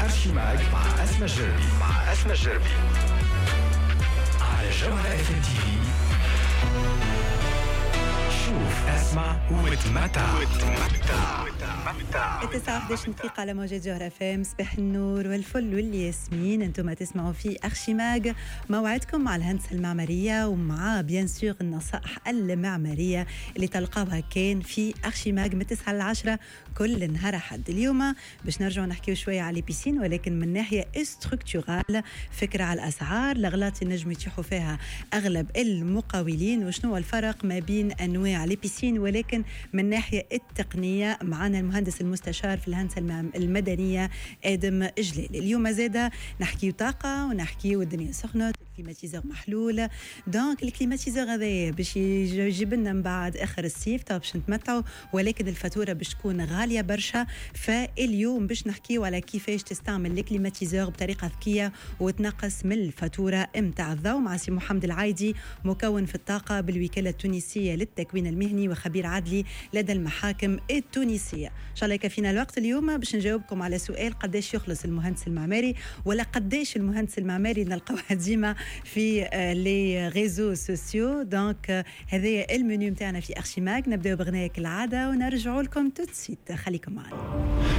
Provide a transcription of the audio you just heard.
أرشيماغ مع أسماء الجربي على جوهرة اف ام تي في. شوف اسمع وتمتع. 11 دقيقة على موجة جوهرة فام. صباح النور والفل والياسمين. انتم تسمعوا في أرشيماغ، موعدكم مع الهندسة المعمارية ومع بيان سور النصائح المعمارية اللي تلقاوها كان في أرشيماغ من 9 ل 10 كل نهار أحد. اليوم باش نرجعوا نحكيو شوية على البيسين، ولكن من ناحية استركتورال، فكرة على الأسعار، الأغلاط اللي نجموا يتيحوا فيها أغلب المقاولين، وشنو الفرق ما بين أنواع البيسين، ولكن من ناحية التقنية معنا المهندس المستشار في الهندسة المدنية آدم جلال. اليوم زادة نحكيو طاقة ونحكيو الدنيا سخنت، الكليماتيزور محلول. دونك الكليماتيزور هذا باش يجيب لنا من بعد آخر الصيف باش نتمتعوا، ولكن الفاتورة باش تكون غالية برشا. فاليوم باش نحكيو على كيفاش تستعمل الكليماتيزور بطريقة ذكية وتنقص من الفاتورة متاع الضوء مع سي محمد العايدي، مكون في الطاقة بالوكالة التونسية للتكوين المهني وخبير عدلي لدى المحاكم التونسية. إن شاء الله يكفينا الوقت اليوم باش نجاوبكم على سؤال: قداش يخلص المهندس المعماري، ولا قداش المهندس المعماري نلقاوها ديما في لي ريزو سوسيو. دونك هذا المنيو متاعنا في أرشيماغ. نبداو بغناية كالعادة ونرجعوا لكم توت سويت. خليكم معنا.